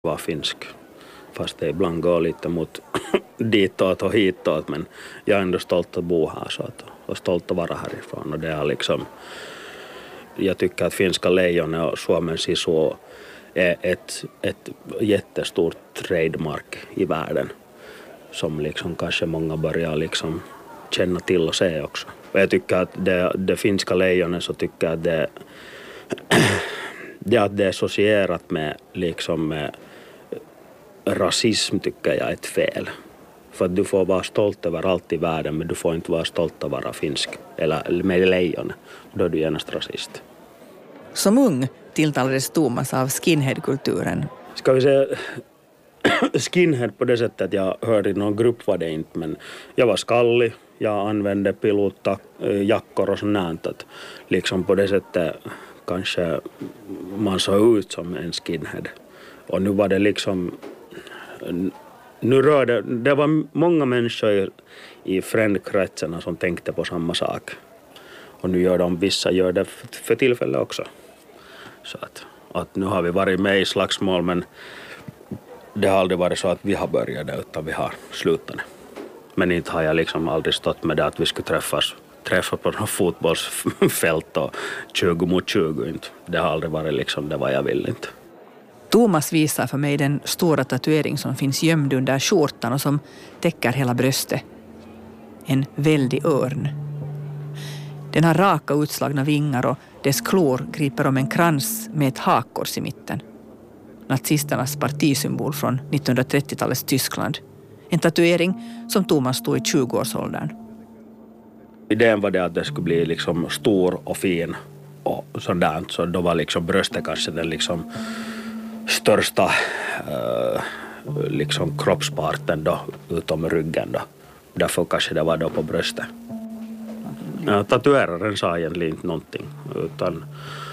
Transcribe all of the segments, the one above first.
vara finsk. Fast det ibland går lite mot ditåt och hitåt, men jag är ändå stolt att bo här så att, och stolt att vara härifrån. Och det är liksom, jag tycker att finska lejonet och Suomen sisu är ett jättestort trademark i världen som liksom kanske många börjar liksom känna till och se också. Och jag tycker att det finska lejonet, så tycker jag att det att det är associerat med liksom med rasism, tycker jag är ett fel. För att du får vara stolt över allt i världen, men du får inte vara stolt att vara finsk eller med lejon. Då är du genast rasist. Som ung tilltalades Thomas av skinhead-kulturen. Ska vi säga skinhead på det sättet att jag hörde i någon grupp var det inte, men jag var skallig, jag använde pilotjackor och sånt, att liksom på det sättet kanske man såg ut som en skinhead. Och nu var det liksom, det var många människor i frändkretsarna som tänkte på samma sak. Och nu vissa gör det för tillfället också. Så att nu har vi varit med i slagsmål, men det har aldrig varit så att vi har börjat det, utan vi har slutat det. Men inte har jag liksom aldrig stått med det att vi skulle träffa på något fotbollsfält och 20 mot 20. Inte. Det har aldrig varit liksom det vad jag vill inte. Thomas visar för mig den stora tatuering som finns gömd under skjortan och som täcker hela bröstet. En väldig örn. Den har raka utslagna vingar och dess klor griper om en krans med ett hakkors i mitten. Nazisternas partisymbol från 1930-talets Tyskland. En tatuering som Thomas tog i 20-årsåldern. Idén var det att det skulle bli liksom stor och fin och sådant. Så då var liksom bröstet kanske den liksom största liksom kroppsparten då, utom ryggen då. Därför kanske det var då på bröstet. Tatueraren sa egentligen inte någonting, utan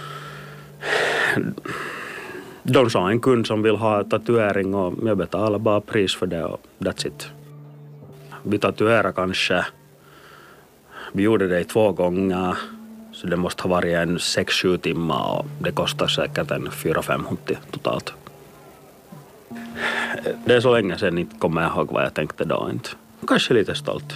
de sa en kund som vill ha tatuering och jag betalar bara pris för det och that's it. Vi tatuerade kanske, vi gjorde det 2 gånger, så det måste ha varit en 6-7 timmar och det kostar säkert en 400-500 totalt. Det är så länge sedan inte kommer jag ihåg vad jag tänkte då inte. Kanske lite stolt.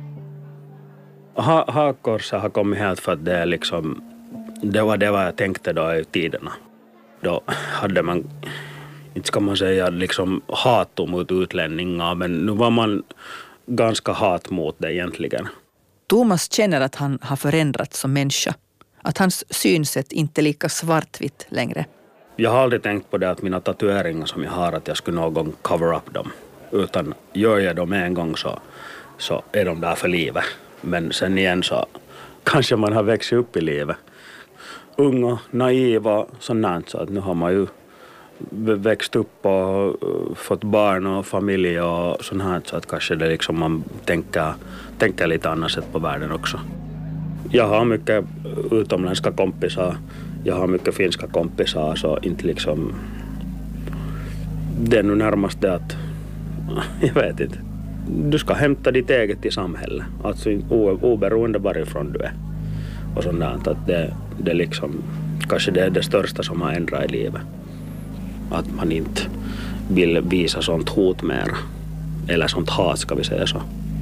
Hakkorset har kommit helt för att det är liksom, det var det vad jag tänkte då i tiderna. Då hade man, inte ska man säga liksom hat mot utlänningar, men nu var man ganska hat mot det egentligen. Thomas känner att han har förändrats som människa. Att hans synsätt inte är lika svartvitt längre. Jag har aldrig tänkt på det att mina tatueringar som jag har, att jag skulle någon gång cover up dem. Utan gör jag dem en gång så är de där för livet. Men sen igen så kanske man har växt upp i livet. Ung och naiv och sånt, så att nu har man ju växt upp och fått barn och familj och sånt här, så att kanske det liksom man tänker lite annat sätt på världen också. Jag har mycket utomländska kompisar, jag har mycket finska kompisar, så inte liksom det är nu närmast det att jag vet inte. Du ska hämta ditt eget i samhället, alltså oberoende varifrån du är. Och sånt där, att det liksom, kanske det är det största som har ändrat i livet. Att man inte vill visa sånt hot mer. Eller sånt hat, ska vi säga så.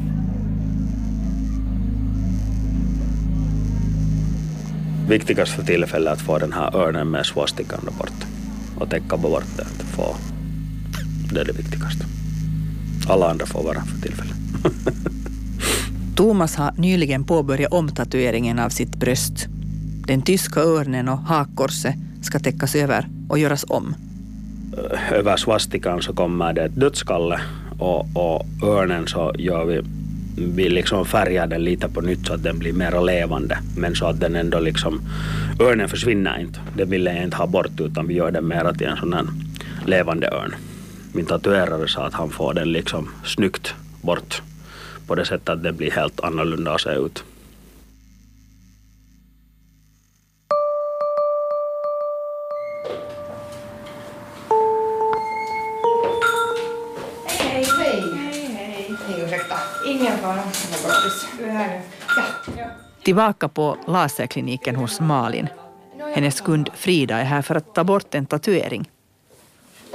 Viktigast för tillfället att få den här örnen med swastikan bort. Och täcka bort det. Det är det viktigaste. Alla andra får vara för tillfället. Thomas har nyligen påbörjat omtatueringen av sitt bröst. Den tyska örnen och hakkorset ska täckas över och göras om. Över swastikan så kommer det ett dödskalle och örnen så gör vi liksom färgar den lite på nytt så att den blir mer levande. Men så att den ändå liksom, örnen försvinner inte. Det vill jag inte ha bort, utan vi gör den mer till en sån här levande örn. Min tatuerare sa att han får den liksom snyggt bort. På det sättet att det blir helt annorlunda att se ut. Hej. Ursäkta. Ingen fara. Ja. Tillbaka på laserkliniken hos Malin. Hennes kund Frida är här för att ta bort en tatuering.